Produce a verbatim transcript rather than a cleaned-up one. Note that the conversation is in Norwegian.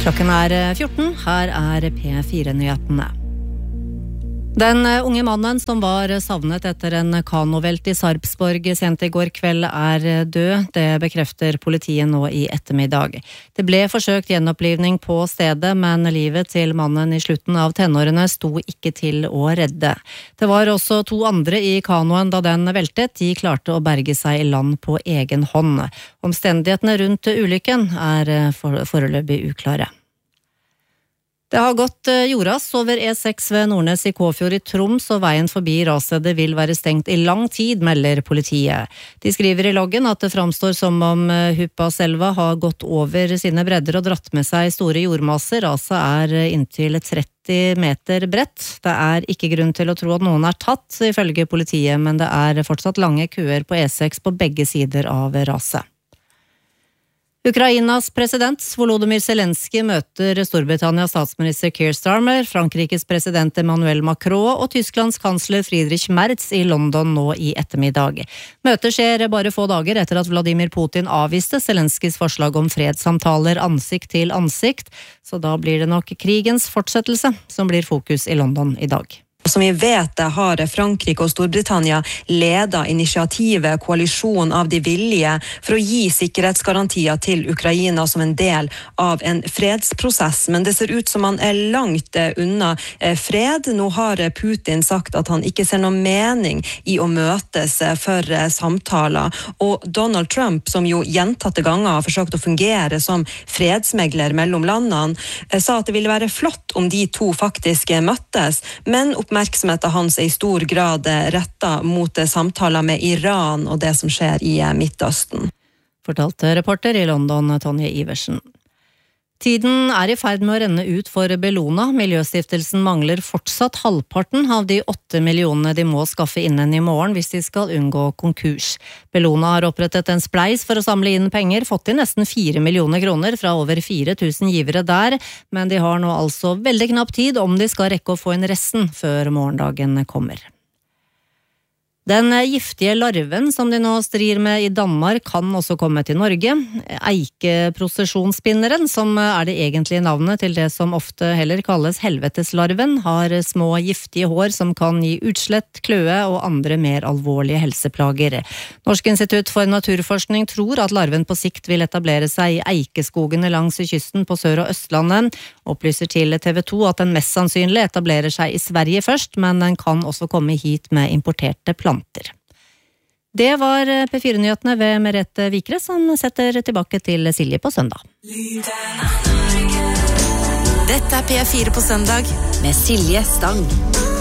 Klokken er fjorten, her er P fire-nyhetene. Den unge mannen som var savnet etter en kanovelt i Sarpsborg sent i går kveld er død. Det bekrefter politiet nå i ettermiddag. Det ble forsøkt gjenopplivning på stedet, men livet til mannen i slutten av tenårene sto ikke til å redde. Det var også to andre i kanoen da den veltet. De klarte å berge seg i land på egen hånd. Omstendighetene rundt ulykken er foreløpig uklare. Det har gått jordas over E seks ved Nordnes i Kåfjord i Troms, og veien forbi rasstedet vil være stengt i lang tid, melder politiet. De skriver i loggen at det framstår som om Huppaselva har gått over sine bredder og dratt med seg store jordmasser. Raset er inntil tretti meter bredt. Det er ikke grunn til å tro at noen er tatt, ifølge politiet, men det er fortsatt lange køer på E seks på begge sider av raset. Ukrainas president Volodymyr Zelensky møter Storbritannias statsminister Keir Starmer, Frankrikes president Emmanuel Macron og Tysklands kansler Friedrich Merz i London nå i ettermiddag. Møtet skjer bare få dager etter at Vladimir Putin avviste Zelenskys forslag om fredssamtaler ansikt til ansikt, så da blir det nok krigens fortsettelse som blir fokus i London i dag. Som vi vet har Frankrike og Storbritannia ledet initiativet Koalisjon av de villige for å gi sikkerhetsgarantier til Ukraina som en del av en fredsprosess. Men det ser ut som han er langt unna fred. Nå har Putin sagt at han ikke ser noen mening i å møtes for samtaler. Og Donald Trump, som jo gjentatte ganger har forsøkt å fungere som fredsmegler mellom landene, sa at det ville være flott om de to faktisk møttes, men Oppmerksomheten hans er i stor grad rettet mot samtaler med Iran og det som skjer i Midtøsten. Fortalte reporter i London, Tonje Iversen. Tiden er i ferd med å renne ut for Bellona. Miljøstiftelsen mangler fortsatt halvparten av de åtte millionene de må skaffe innen i morgen hvis de skal unngå konkurs. Bellona har opprettet en spleis for å samle inn penger, fått inn nesten fire millioner kroner fra over fire tusen givere der, men de har nå altså veldig knapp tid om de skal rekke å få inn resten før morgendagen kommer. Den giftige larven som de nå strir med i Danmark kan også komme til Norge. Eikeprosesjonsspinneren, som er det egentlige navnet til det som ofte heller kalles helveteslarven, har små giftige hår som kan gi utslett, kløe og andre mer alvorlige helseplager. Norsk institutt for naturforskning tror at larven på sikt vil etablere seg i eikeskogene langs kysten på Sør- og Østlandet. Opplyser til T V to at den mest sannsynlig etablerer seg i Sverige først, men den kan også komme hit med importerte planter. Det var P fire-nyhetene ved Merete Vikre, som setter tilbake til Silje på søndag. Dette er P fire på søndag med Silje Stang.